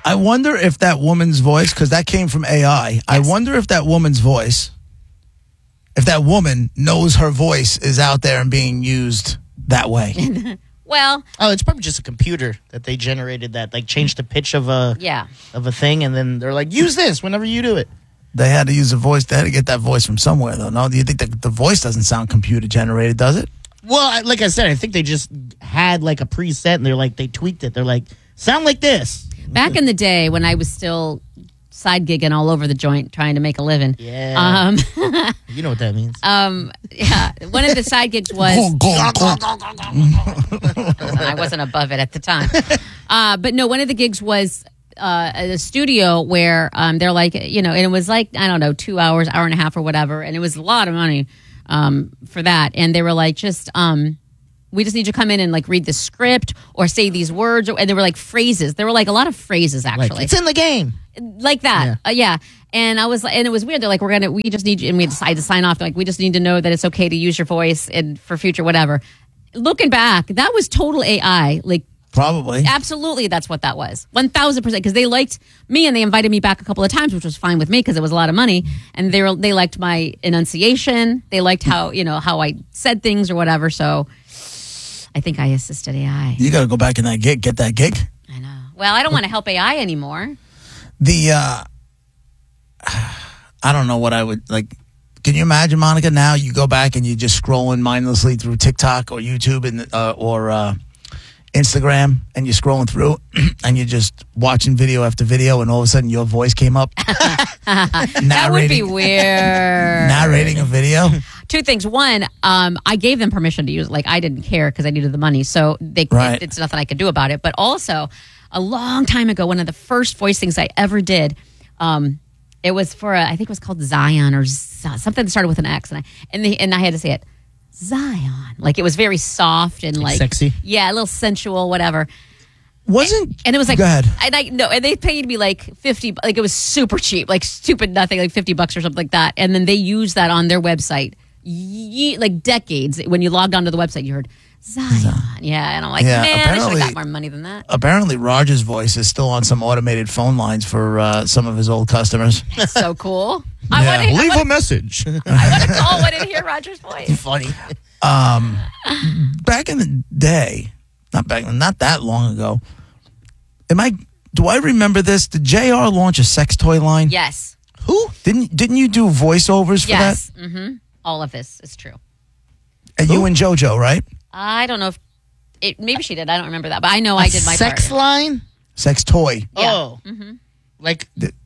I wonder if that woman's voice, because that came from AI. Yes. I wonder if that woman's voice, if that woman knows her voice is out there and being used that way. Well, it's probably just a computer that they generated that, like, changed the pitch of a thing, and then they're like, use this whenever you do it. They had to use a voice. They had to get that voice from somewhere, though. No, do you think that the voice doesn't sound computer generated? Does it? Well, like I said, I think they just had like a preset, and they tweaked it. They're like, sound like this. Back in the day when I was still side gigging all over the joint trying to make a living. Yeah. You know what that means. Yeah. One of the side gigs was... I wasn't above it at the time. But no, one of the gigs was a studio where they're like, and it was like, I don't know, 2 hours, hour and a half or whatever. And it was a lot of money for that. And they were like, we just need you to come in and like read the script or say these words. And they were like phrases. There were like a lot of phrases, actually. Like, it's in the game. Like that. Yeah. And I was like, and it was weird. They're like, we just need you. And we decided to sign off. They're like, we just need to know that it's okay to use your voice and for future, whatever. Looking back, that was total AI. Like, probably. Absolutely. That's what that was. 1,000%. Because they liked me and they invited me back a couple of times, which was fine with me because it was a lot of money. And they liked my enunciation. They liked how I said things or whatever. So I think I assisted AI. You got to go back in that gig. Get that gig. I know. Well, I don't want to help AI anymore. I don't know what I would like. Can you imagine, Monica? Now you go back and you're just scrolling mindlessly through TikTok or YouTube or Instagram, and you're scrolling through and you're just watching video after video, and all of a sudden your voice came up. That would be weird. Narrating a video. Two things. One, I gave them permission to use it. Like, I didn't care because I needed the money, so it's nothing I could do about it. But also, a long time ago, one of the first voice things I ever did, it was for I think it was called Zion or something that started with an X, and I had to say it, Zion. Like, it was very soft and like sexy. Yeah, a little sensual, whatever. And it was like, go ahead. And they paid me like $50, like it was super cheap, like stupid nothing, like $50 or something like that. And then they used that on their website, like decades. When you logged onto the website, you heard Zion. Yeah, and I'm like, man, I should have got more money than that. Apparently, Roger's voice is still on some automated phone lines for some of his old customers. That's so cool. Leave a message. I want to call one and hear Roger's voice. Funny. Back in the day, not that long ago, do I remember this? Did JR launch a sex toy line? Yes. Who? Didn't you do voiceovers for that? Yes. Mm-hmm. All of this is true. And you and JoJo, right? I don't know if maybe she did. I don't remember that, but I know I did my sex part. line? Sex toy. Yeah. Oh. Mm-hmm. Like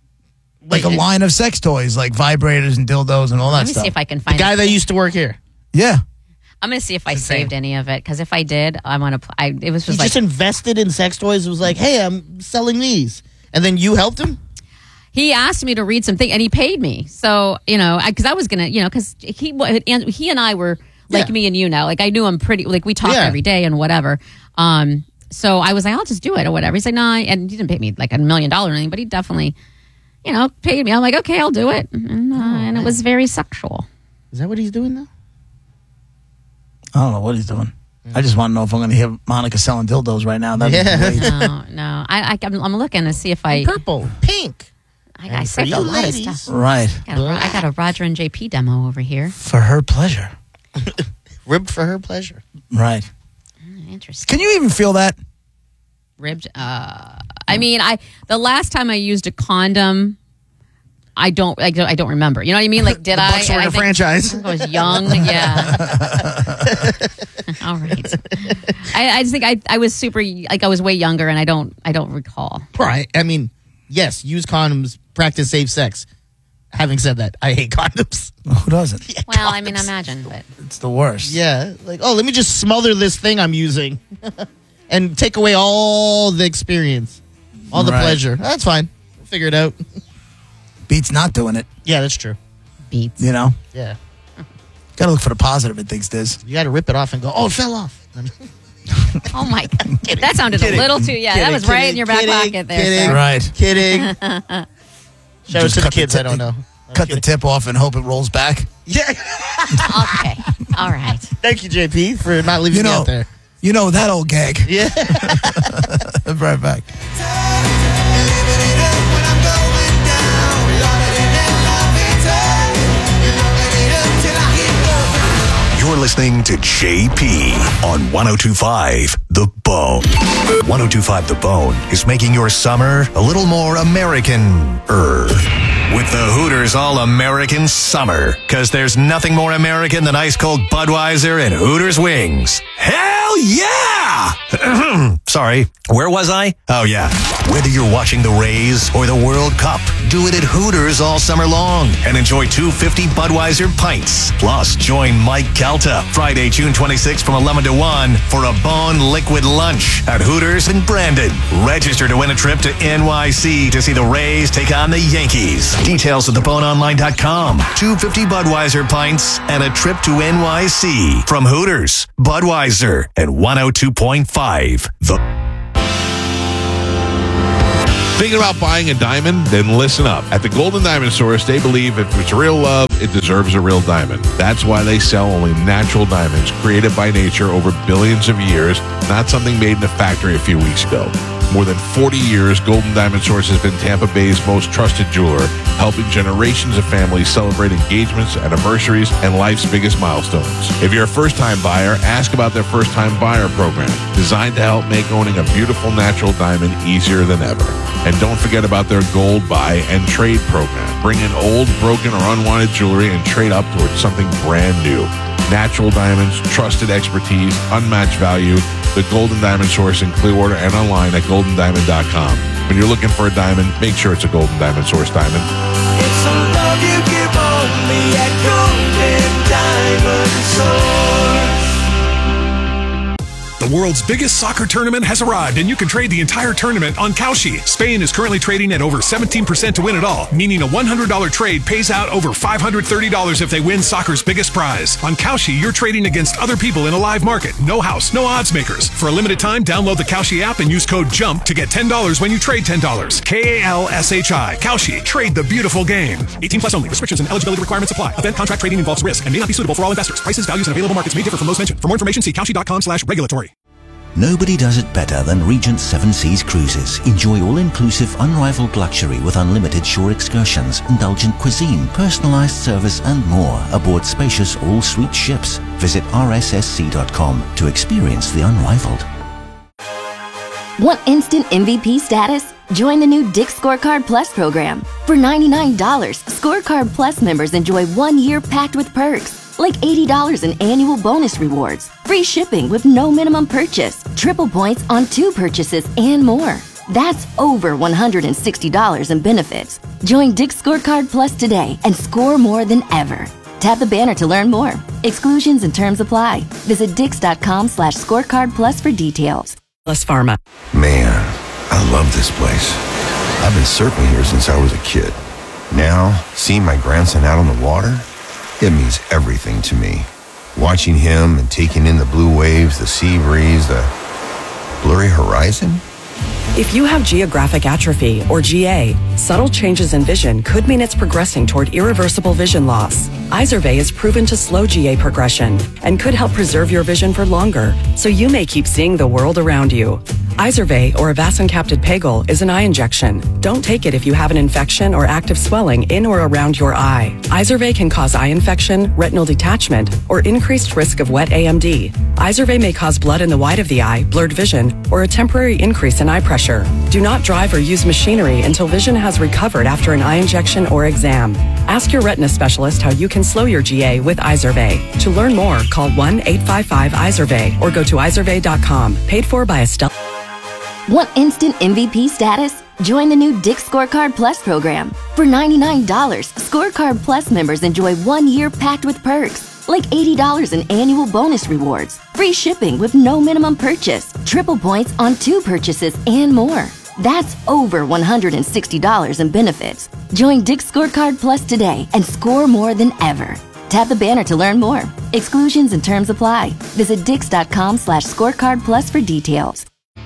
a line of sex toys, like vibrators and dildos and all that Let me stuff. see if I can find the guy it. that used to work here. Yeah. I'm going to see if I saved any of it, because if I did, I want to. It was He just like, just invested in sex toys. It was like, hey, I'm selling these, and then you helped him. he asked me to read something, and he paid me. So because I was gonna, because he and I were like me and you now. Like, I knew him pretty. Like, we talked every day and whatever. So I was like, I'll just do it or whatever. He's like, no, and he didn't pay me like $1 million or anything, but he definitely, paid me. I'm like, okay, I'll do it, and it was very sexual. Is that what he's doing now? I don't know what he's doing. I just want to know if I'm going to hear Monica selling dildos right now. That'd be great. No. I'm looking to see if I purple, pink. I saved a lot of stuff. Right. I got a Roger and JP demo over here. For her pleasure. Ribbed for her pleasure. Right. Interesting. Can you even feel that? Ribbed. I mean, the last time I used a condom, I don't remember. You know what I mean? Like, did I? Bucks were in a franchise. I was young. Yeah. All right. I just think I was super. Like, I was way younger, and I don't recall. Right. I mean, yes. Use condoms. Practice safe sex. Having said that, I hate condoms. Who doesn't? Yeah, well, I mean, imagine, but it's the worst. Yeah. Like, let me just smother this thing I'm using, and take away all the experience, all the pleasure. That's fine. We'll figure it out. Beats not doing it. Yeah, that's true. Beats. Yeah. Got to look for the positive in things, Diz. You got to rip it off and go, it fell off. Oh, my God. That sounded a little too, that was right in your back pocket there. Right. Kidding. Show it to the kids, I don't know. Cut the tip off and hope it rolls back. Yeah. Okay. All right. Thank you, JP, for not leaving me out there. You know that old gag. Yeah. Right back. listening to JP on 102.5 The Bone. 102.5 The Bone is making your summer a little more American-er. With the Hooters All-American Summer. Because there's nothing more American than ice-cold Budweiser and Hooters wings. Hell yeah! Sorry, where was I? Oh yeah. Whether you're watching the Rays or the World Cup, do it at Hooters all summer long and enjoy 250 Budweiser pints. Plus, join Mike Calta Friday, June 26th from 11 to 1 for a Bone Liquid Lunch at Hooters in Brandon. Register to win a trip to NYC to see the Rays take on the Yankees. Details at theboneonline.com. 250 Budweiser pints and a trip to NYC from Hooters, Budweiser, and 102.5 The... Thinking about buying a diamond? Then listen up. At the Golden Diamond Source, they believe if it's real love, it deserves a real diamond. That's why they sell only natural diamonds created by nature over billions of years, not something made in a factory a few weeks ago. More than 40 years, Golden Diamond Source has been Tampa Bay's most trusted jeweler, helping generations of families celebrate engagements, anniversaries, and life's biggest milestones. If you're a first-time buyer, ask about their first-time buyer program, designed to help make owning a beautiful natural diamond easier than ever. And don't forget about their gold buy and trade program. Bring in old, broken, or unwanted jewelry and trade up towards something brand new. Natural diamonds, trusted expertise, unmatched value. The Golden Diamond Source in Clearwater and online at goldendiamond.com. When you're looking for a diamond, make sure it's a Golden Diamond Source diamond. It's some love you give only at Golden Diamond Source. The world's biggest soccer tournament has arrived, and you can trade the entire tournament on Kalshi. Spain is currently trading at over 17% to win it all, meaning a $100 trade pays out over $530 if they win soccer's biggest prize. On Kalshi, you're trading against other people in a live market. No house, no odds makers. For a limited time, download the Kalshi app and use code JUMP to get $10 when you trade $10. Kalshi. Kalshi. Trade the beautiful game. 18 plus only. Restrictions and eligibility requirements apply. Event contract trading involves risk and may not be suitable for all investors. Prices, values, and available markets may differ from those mentioned. For more information, see kalshi.com/regulatory. Nobody does it better than Regent Seven Seas Cruises. Enjoy all-inclusive, unrivaled luxury with unlimited shore excursions, indulgent cuisine, personalized service, and more aboard spacious all-suite ships. Visit rssc.com to experience the unrivaled. Want instant MVP status? Join the new Dick's Scorecard Plus program. For $99, Scorecard Plus members enjoy 1 year packed with perks. Like $80 in annual bonus rewards, free shipping with no minimum purchase, triple points on 2 purchases, and more. That's over $160 in benefits. Join Dick's Scorecard Plus today and score more than ever. Tap the banner to learn more. Exclusions and terms apply. Visit dix.com/scorecard plus for details. Plus Pharma. Man, I love this place. I've been surfing here since I was a kid. Now, seeing my grandson out on the water, it means everything to me. Watching him and taking in the blue waves, the sea breeze, the blurry horizon. If you have geographic atrophy, or GA, subtle changes in vision could mean it's progressing toward irreversible vision loss. Izervay is proven to slow GA progression and could help preserve your vision for longer, so you may keep seeing the world around you. Izervay, or avacincaptad pegol, is an eye injection. Don't take it if you have an infection or active swelling in or around your eye. Izervay can cause eye infection, retinal detachment, or increased risk of wet AMD. Izervay may cause blood in the white of the eye, blurred vision, or a temporary increase in eye pressure. Do not drive or use machinery until vision has recovered after an eye injection or exam. Ask your retina specialist how you can slow your GA with Izervay. To learn more, call 1-855-IZERVAY or go to izervay.com. Paid for by Estelle. Want instant MVP status? Join the new Dick's Scorecard Plus program. For $99, Scorecard Plus members enjoy 1 year packed with perks. Like $80 in annual bonus rewards, free shipping with no minimum purchase, triple points on 2 purchases, and more. That's over $160 in benefits. Join Dick's Scorecard Plus today and score more than ever. Tap the banner to learn more. Exclusions and terms apply. Visit dix.com/scorecard plus for details.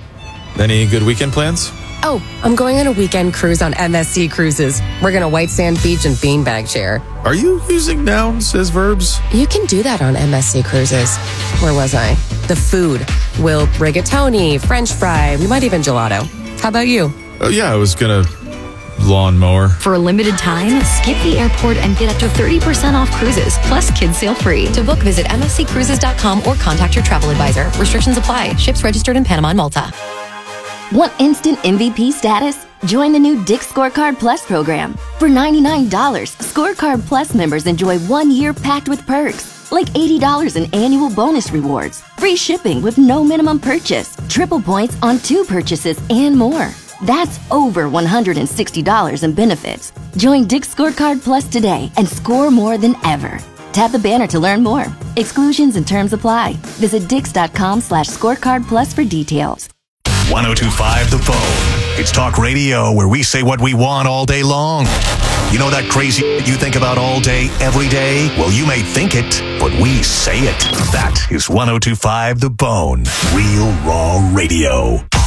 Any good weekend plans? Oh, I'm going on a weekend cruise on MSC Cruises. We're going to White Sand Beach and beanbag chair. Are you using nouns as verbs? You can do that on MSC Cruises. Where was I? The food. We'll rigatoni, French fry, we might even gelato. How about you? Oh, yeah, I was going to lawnmower. For a limited time, skip the airport and get up to 30% off cruises, plus kids sail free. To book, visit msccruises.com or contact your travel advisor. Restrictions apply. Ships registered in Panama and Malta. Want instant MVP status? Join the new Dick's Scorecard Plus program. For $99, Scorecard Plus members enjoy 1 year packed with perks, like $80 in annual bonus rewards, free shipping with no minimum purchase, triple points on 2 purchases, and more. That's over $160 in benefits. Join Dick's Scorecard Plus today and score more than ever. Tap the banner to learn more. Exclusions and terms apply. Visit dix.com/scorecard plus for details. 1025 The Bone. It's talk radio where we say what we want all day long. You know that crazy you think about all day, every day? Well, you may think it, but we say it. That is 1025 The Bone. Real raw radio.